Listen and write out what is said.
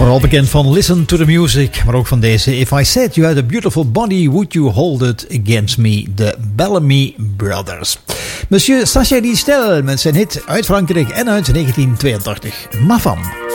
Vooral bekend van Listen to the Music, maar ook van deze If I Said You Had a Beautiful Body, Would You Hold It Against Me, de Bellamy Brothers. Monsieur Sacha Distel met zijn hit uit Frankrijk en uit 1982, Ma Femme.